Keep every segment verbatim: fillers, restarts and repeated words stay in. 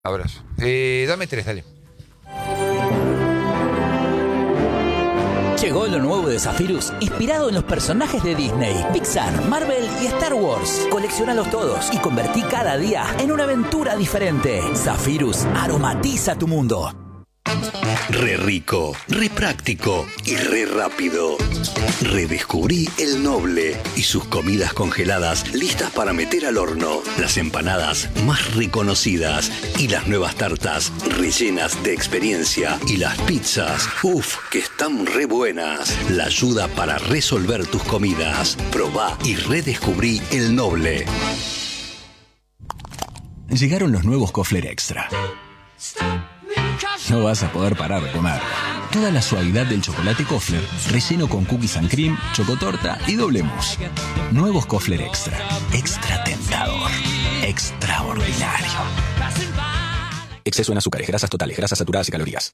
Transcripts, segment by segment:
Abrazo. Eh, dame tres, dale. Llegó lo nuevo de Zephyrus, inspirado en los personajes de Disney, Pixar, Marvel y Star Wars. Colecciónalos todos y convertí cada día en una aventura diferente. Zephyrus aromatiza tu mundo. Re rico, re práctico y re rápido. Redescubrí El Noble y sus comidas congeladas listas para meter al horno. Las empanadas más reconocidas y las nuevas tartas rellenas de experiencia. Y las pizzas, uff, que están re buenas. La ayuda para resolver tus comidas. Probá y redescubrí El Noble. Llegaron los nuevos Kofler Extra. No vas a poder parar de comer. Toda la suavidad del chocolate Kofler, relleno con cookies and cream, chocotorta y doble mousse. Nuevos Kofler Extra. Extra tentador. Extraordinario. Exceso en azúcares, grasas totales, grasas saturadas y calorías.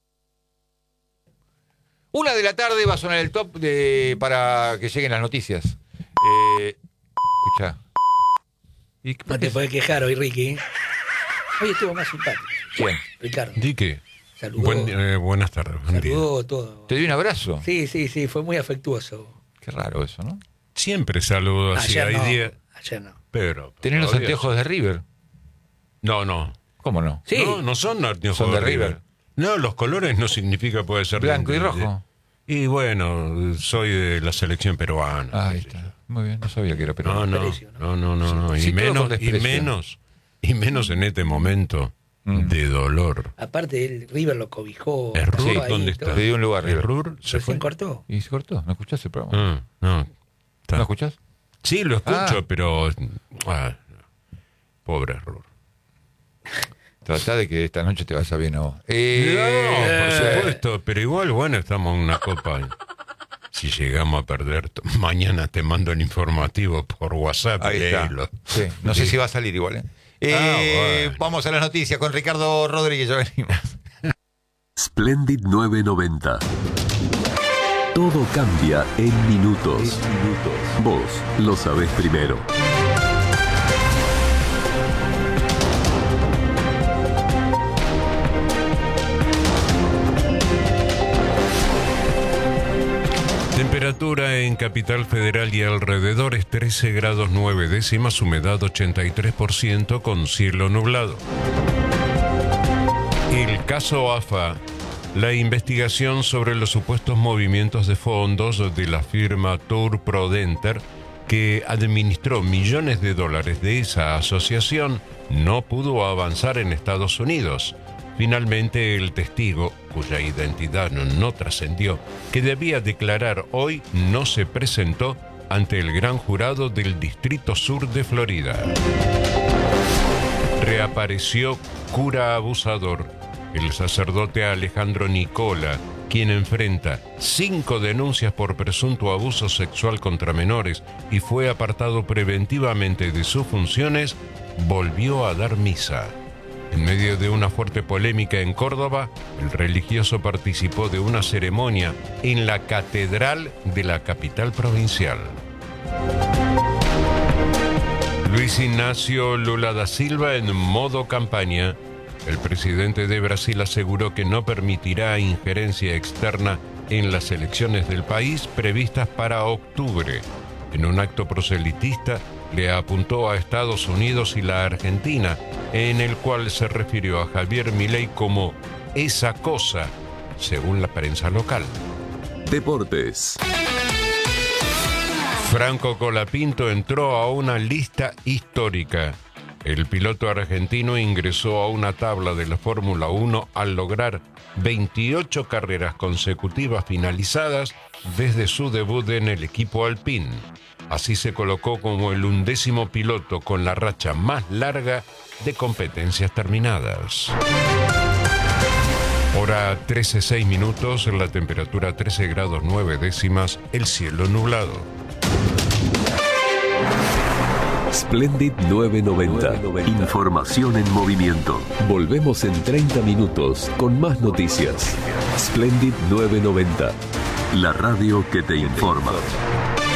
Una de la tarde va a sonar el top de, para que lleguen las noticias. Eh, escucha. ¿Y no te podés quejar hoy, Ricky. Hoy estuvo más simpático. ¿Quién? Ricardo. ¿Di qué? Saludó. Buen, eh, buenas tardes. Buen Saludó día. todo. ¿Te dio un abrazo? Sí, sí, sí, fue muy afectuoso. Qué raro eso, ¿no? Siempre saludo así. Ayer Hay no, días. ayer no. Pero. ¿Tenés los todavía anteojos de River? No, no. ¿Cómo no? Sí. No, no son anteojos Son de de River. River. No, los colores no significa puede ser Blanco de- y rojo. de- y bueno, soy de la selección peruana. Ahí está. Muy bien, no sabía que era No, peruano. no, Desprecio, no, no, no, no. Sí, Y todo con menos, y desprecio. menos, y menos en este momento Mm. de dolor. Aparte, el River lo cobijó. ¿Es pasó Rur? ahí ¿Dónde y está? todo. Te dio un lugar, ¿Es River. Rur? ¿Se Recién fue? cortó. ¿Y se cortó? ¿No escuchaste el programa? Ah, no. Está. ¿No escuchás? Sí, lo escucho, Ah. pero... ah, pobre Rur. Tratá de que esta noche te vaya bien a vos. No, Eh, por supuesto, pero igual, bueno, estamos en una copa. Si llegamos a perder, t- mañana te mando el informativo por WhatsApp. Ahí está. léelo. Sí, no sé Sí. si va a salir igual, ¿eh? Eh, Ah, bueno. Vamos a las noticias con Ricardo Rodríguez, ya venimos. Splendid nueve noventa. Todo cambia en minutos. Vos lo sabés primero. Temperatura en Capital Federal y alrededores trece grados nueve décimas, humedad ochenta y tres por ciento con cielo nublado. El caso A F A, la investigación sobre los supuestos movimientos de fondos de la firma Tour Prodenter que administró millones de dólares de esa asociación, no pudo avanzar en Estados Unidos. Finalmente, el testigo, cuya identidad no trascendió, que debía declarar hoy, no se presentó ante el gran jurado del Distrito Sur de Florida. Reapareció cura abusador, el sacerdote Alejandro Nicola, quien enfrenta cinco denuncias por presunto abuso sexual contra menores y fue apartado preventivamente de sus funciones, volvió a dar misa. En medio de una fuerte polémica en Córdoba, el religioso participó de una ceremonia en la catedral de la capital provincial. Luis Ignacio Lula da Silva en modo campaña. El presidente de Brasil aseguró que no permitirá injerencia externa en las elecciones del país previstas para octubre. En un acto proselitista, le apuntó a Estados Unidos y la Argentina, en el cual se refirió a Javier Milei como esa cosa, según la prensa local. Deportes. Franco Colapinto entró a una lista histórica. El piloto argentino ingresó a una tabla de la Fórmula uno al lograr veintiocho carreras consecutivas finalizadas desde su debut en el equipo Alpine. Así se colocó como el undécimo piloto con la racha más larga de competencias terminadas. Hora trece seis minutos, la temperatura trece grados nueve décimas, el cielo nublado. Splendid nueve noventa. Información en movimiento. Volvemos en treinta minutos con más noticias. Splendid nueve noventa. La radio que te informa.